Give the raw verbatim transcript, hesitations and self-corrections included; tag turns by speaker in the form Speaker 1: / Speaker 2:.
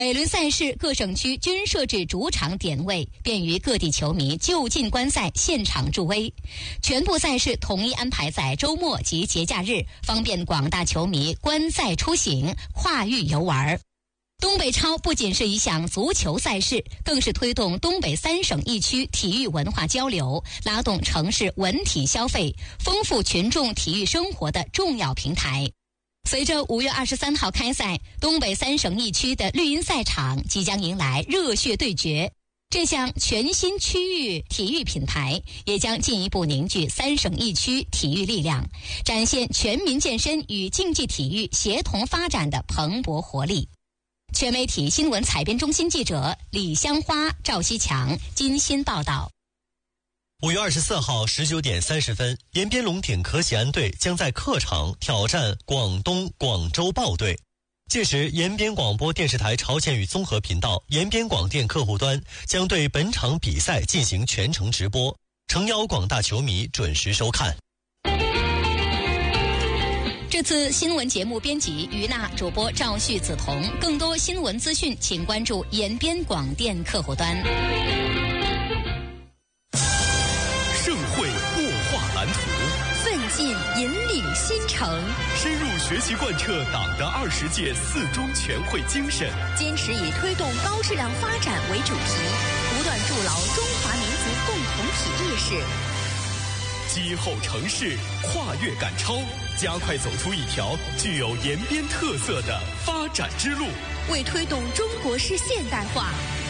Speaker 1: 每轮赛事各省区均设置主场点位，便于各地球迷就近观赛、现场助威。全部赛事统一安排在周末及节假日，方便广大球迷观赛出行、跨域游玩。东北超不仅是一项足球赛事，更是推动东北三省一区体育文化交流、拉动城市文体消费、丰富群众体育生活的重要平台。随着五月二十三号开赛，东北三省一区的绿茵赛场即将迎来热血对决。这项全新区域体育品牌也将进一步凝聚三省一区体育力量，展现全民健身与竞技体育协同发展的蓬勃活力。全媒体新闻采编中心记者李香花、赵西强精心报道。
Speaker 2: 五月二十四号十九点三十分，延边龙鼎可喜鞍队将在客场挑战广东广州豹队。届时，延边广播电视台朝鲜语综合频道延边广电客户端将对本场比赛进行全程直播，诚邀广大球迷准时收看。
Speaker 1: 这次新闻节目编辑于娜，主播赵旭、梓潼。更多新闻资讯，请关注延边广电客户端。
Speaker 3: 盛会擘画蓝图，
Speaker 4: 奋进引领新城，
Speaker 3: 深入学习贯彻党的二十届四中全会精神，
Speaker 4: 坚持以推动高质量发展为主题，不断筑牢中华民族共同体意识。
Speaker 3: 击后城市，跨越赶超，加快走出一条具有延边特色的发展之路，
Speaker 4: 为推动中国式现代化